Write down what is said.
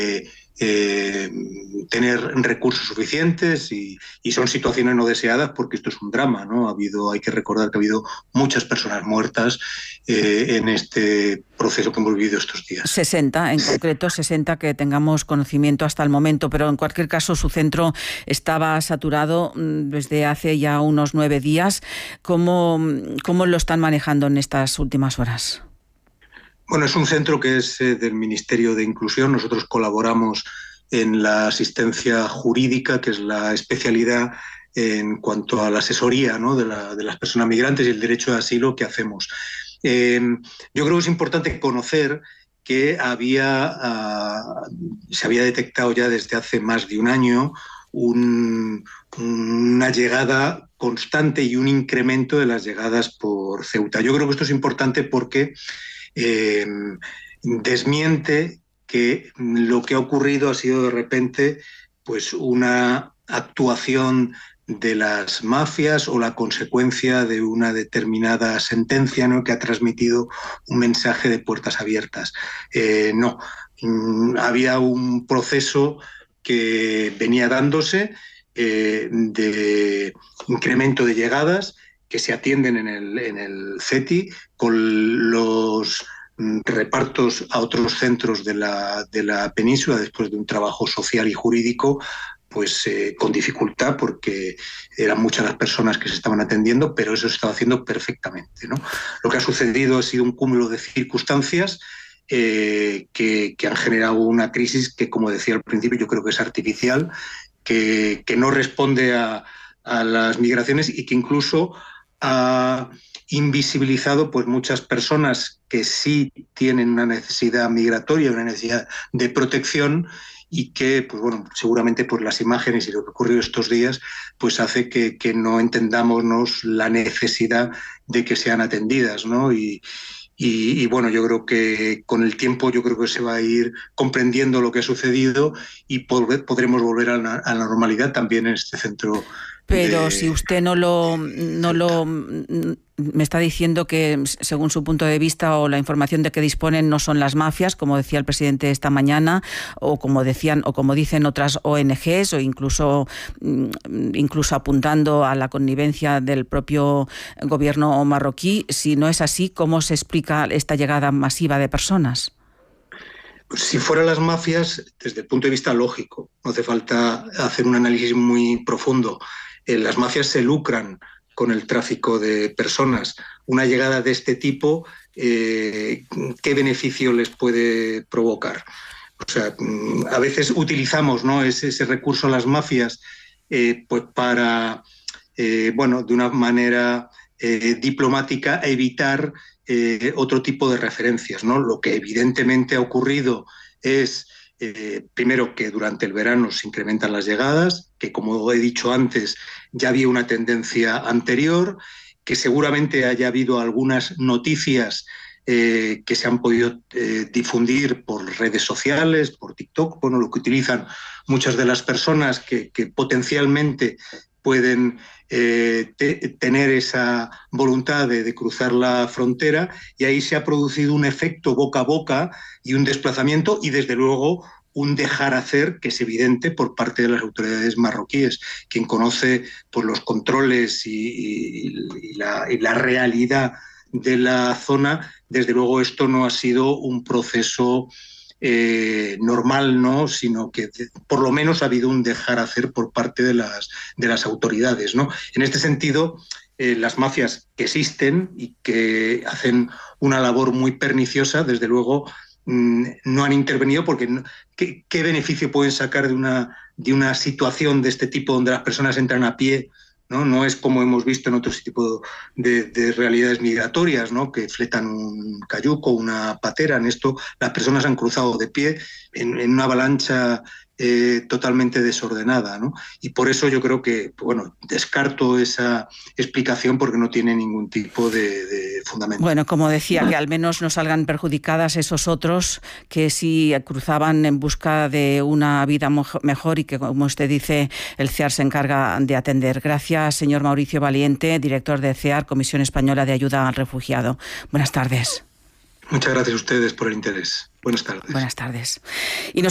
tener recursos suficientes y son situaciones no deseadas porque esto es un drama, ¿no? Hay que recordar que ha habido muchas personas muertas en este proceso que hemos vivido estos días. 60, en concreto 60 que tengamos conocimiento hasta el momento, pero en cualquier caso su centro estaba saturado desde hace ya unos 9 días. ¿Cómo lo están manejando en estas últimas horas? Bueno, es un centro que es del Ministerio de Inclusión. Nosotros colaboramos en la asistencia jurídica, que es la especialidad en cuanto a la asesoría, ¿no?, de las personas migrantes y el derecho de asilo que hacemos. Yo creo que es importante conocer que se había detectado ya desde hace más de un año una llegada constante y un incremento de las llegadas por Ceuta. Yo creo que esto es importante porque desmiente que lo que ha ocurrido ha sido de repente pues una actuación de las mafias o la consecuencia de una determinada sentencia, ¿no?, que ha transmitido un mensaje de puertas abiertas. No, había un proceso que venía dándose de incremento de llegadas que se atienden en el CETI con los repartos a otros centros de la península después de un trabajo social y jurídico pues con dificultad porque eran muchas las personas que se estaban atendiendo, pero eso se estaba haciendo perfectamente, ¿no? Lo que ha sucedido ha sido un cúmulo de circunstancias que han generado una crisis que, como decía al principio, yo creo que es artificial, que no responde a las migraciones y que incluso ha invisibilizado pues muchas personas que sí tienen una necesidad migratoria, una necesidad de protección y que, pues bueno, seguramente por las imágenes y lo que ha ocurrido estos días, pues hace que no entendamos la necesidad de que sean atendidas, ¿no? Y bueno, yo creo que con el tiempo yo creo que se va a ir comprendiendo lo que ha sucedido y podremos volver a la normalidad también en este centro. Pero si usted me está diciendo que, según su punto de vista o la información de que disponen, no son las mafias, como decía el presidente esta mañana, o como dicen otras ONGs, o incluso apuntando a la connivencia del propio gobierno marroquí. Si no es así, ¿cómo se explica esta llegada masiva de personas? Si fueran las mafias, desde el punto de vista lógico, no hace falta hacer un análisis muy profundo. Las mafias se lucran con el tráfico de personas. Una llegada de este tipo, ¿qué beneficio les puede provocar? O sea, a veces utilizamos, ¿no?, ese recurso a las mafias pues para, de una manera diplomática, evitar otro tipo de referencias, ¿no? Lo que evidentemente ha ocurrido es, primero, que durante el verano se incrementan las llegadas, que, como he dicho antes, ya había una tendencia anterior, que seguramente haya habido algunas noticias que se han podido difundir por redes sociales, por TikTok, bueno, lo que utilizan muchas de las personas que potencialmente pueden tener esa voluntad de cruzar la frontera, y ahí se ha producido un efecto boca a boca y un desplazamiento y, desde luego, un dejar hacer que es evidente por parte de las autoridades marroquíes. Quien conoce pues, los controles y la realidad de la zona, desde luego esto no ha sido un proceso normal, ¿no?, sino que por lo menos ha habido un dejar hacer por parte de las autoridades, ¿no? En este sentido, las mafias que existen y que hacen una labor muy perniciosa, desde luego no han intervenido, porque ¿qué beneficio pueden sacar de una situación de este tipo donde las personas entran a pie? No es como hemos visto en otro tipo de realidades migratorias, ¿no?, que fletan un cayuco, una patera. En esto las personas han cruzado de pie en una avalancha totalmente desordenada, ¿no? Y por eso yo creo que, bueno, descarto esa explicación porque no tiene ningún tipo de fundamento. Bueno, como decía, que al menos no salgan perjudicadas esos otros que sí cruzaban en busca de una vida mejor y que, como usted dice, el CEAR se encarga de atender. Gracias, señor Mauricio Valiente, director de CEAR, Comisión Española de Ayuda al Refugiado. Buenas tardes. Muchas gracias a ustedes por el interés. Buenas tardes. Buenas tardes.